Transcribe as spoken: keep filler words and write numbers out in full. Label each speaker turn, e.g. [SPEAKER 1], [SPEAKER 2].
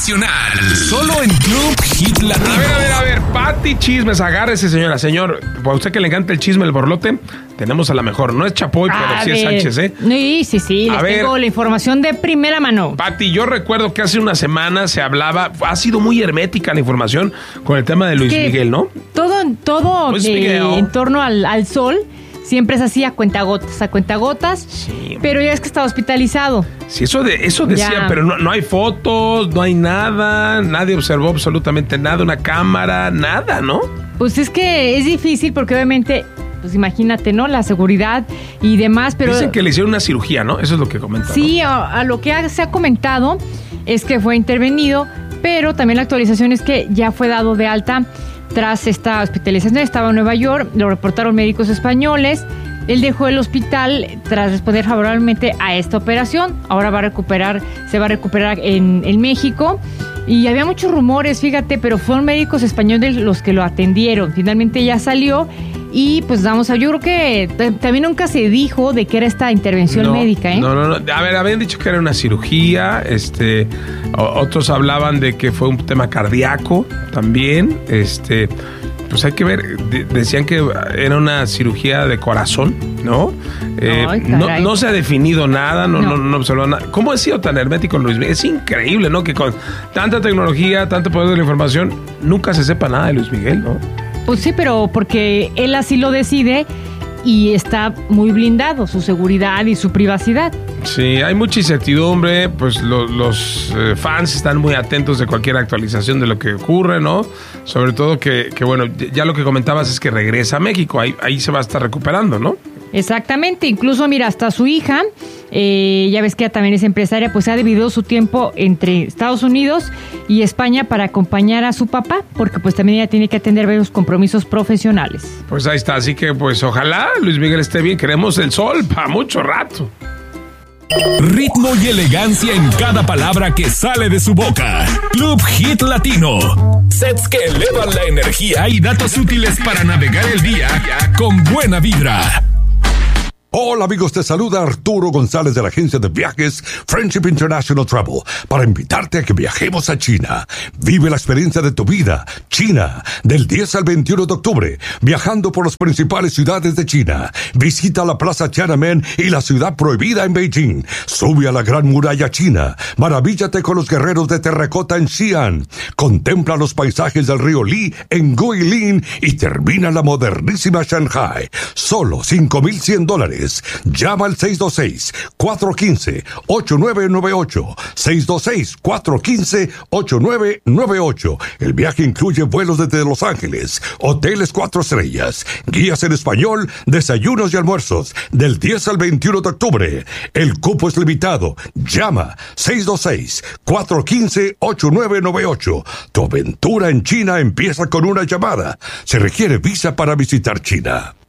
[SPEAKER 1] nacional. Solo en Club Hit Latino.
[SPEAKER 2] A ver, a ver, a ver. Pati Chismes, agárrese, señora. Señor, a usted que le encanta el chisme, el borlote, tenemos a la mejor. No es Chapoy, pero
[SPEAKER 3] A
[SPEAKER 2] sí es
[SPEAKER 3] ver.
[SPEAKER 2] Sánchez, ¿eh?
[SPEAKER 3] Sí, sí, sí.
[SPEAKER 2] A
[SPEAKER 3] Les
[SPEAKER 2] ver.
[SPEAKER 3] tengo la información de primera mano.
[SPEAKER 2] Pati, yo recuerdo que hace una semana se hablaba, ha sido muy hermética la información con el tema de Luis
[SPEAKER 3] Que
[SPEAKER 2] Miguel, ¿no?
[SPEAKER 3] Todo, todo
[SPEAKER 2] Luis
[SPEAKER 3] eh,
[SPEAKER 2] Miguel.
[SPEAKER 3] en torno al, al sol siempre es así a cuentagotas, a cuentagotas.
[SPEAKER 2] Sí.
[SPEAKER 3] Pero ya es que está hospitalizado.
[SPEAKER 2] Sí, eso, de, eso decía,
[SPEAKER 3] Ya.
[SPEAKER 2] pero no, no hay fotos, no hay nada, nadie observó absolutamente nada, una cámara, nada, ¿no?
[SPEAKER 3] Pues es que es difícil porque obviamente, pues imagínate, ¿no? La seguridad y demás, pero...
[SPEAKER 2] Dicen que le hicieron una cirugía, ¿no? Eso es lo que comentan.
[SPEAKER 3] Sí, a, a lo que ha- se ha comentado es que fue intervenido, pero también la actualización es que ya fue dado de alta tras esta hospitalización. Estaba en Nueva York, lo reportaron médicos españoles. Él dejó el hospital tras responder favorablemente a esta operación. Ahora va a recuperar, se va a recuperar en, en México. Y había muchos rumores, fíjate, pero fueron médicos españoles los que lo atendieron. Finalmente ya salió y pues vamos a... Yo creo que t- también nunca se dijo de qué era esta intervención
[SPEAKER 2] No,
[SPEAKER 3] médica, ¿eh?
[SPEAKER 2] No, no, no. A ver, habían dicho que era una cirugía, este, o- otros hablaban de que fue un tema cardíaco también, este, pues hay que ver, de- decían que era una cirugía de corazón, ¿no? Eh,
[SPEAKER 3] Ay,
[SPEAKER 2] no,
[SPEAKER 3] caray.
[SPEAKER 2] no se ha definido nada, no, no.
[SPEAKER 3] No.
[SPEAKER 2] no, observó nada. ¿Cómo ha sido tan hermético Luis Miguel? Es increíble, ¿no? Que con tanta tecnología, tanto poder de la información, nunca se sepa nada de Luis Miguel, ¿no?
[SPEAKER 3] Pues sí, pero porque él así lo decide y está muy blindado su seguridad y su privacidad.
[SPEAKER 2] Sí, hay mucha incertidumbre, pues lo- los eh, fans están muy atentos de cualquier actualización de lo que ocurre, ¿no? Sobre todo que, que bueno, ya lo que comentabas es que regresa a México, ahí, ahí se va a estar recuperando, ¿no?
[SPEAKER 3] Exactamente, incluso mira, hasta su hija, eh, ya ves que ella también es empresaria, pues ha dividido su tiempo entre Estados Unidos y España para acompañar a su papá, porque pues también ella tiene que atender varios compromisos profesionales.
[SPEAKER 2] Pues ahí está, así que pues ojalá Luis Miguel esté bien, queremos el sol para mucho rato.
[SPEAKER 1] Ritmo y elegancia en cada palabra que sale de su boca. Club Hit Latino. Sets que elevan la energía y datos útiles para navegar el día con buena vibra.
[SPEAKER 4] Hola amigos, te saluda Arturo González de la agencia de viajes Friendship International Travel para invitarte a que viajemos a China. Vive la experiencia de tu vida. China, del diez al veintiuno de octubre, viajando por las principales ciudades de China. Visita la Plaza Tiananmen y la ciudad prohibida en Beijing. Sube a la Gran Muralla China. Maravíllate con los guerreros de terracota en Xi'an. Contempla los paisajes del río Li en Guilin y termina la modernísima Shanghai. Solo cinco mil cien dólares. Llama al seis dos seis, cuatro uno cinco, ocho nueve nueve ocho. seis dos seis, cuatro uno cinco, ocho nueve nueve ocho. El viaje incluye vuelos desde Los Ángeles, hoteles cuatro estrellas, guías en español, desayunos y almuerzos, del diez al veintiuno de octubre. El cupo es limitado. Llama seis dos seis, cuatro uno cinco, ocho nueve nueve ocho. Tu aventura en China empieza con una llamada. Se requiere visa para visitar China.